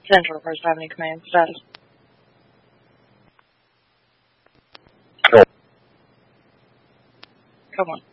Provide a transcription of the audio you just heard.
Central reports to have any command status. Cool. Come on.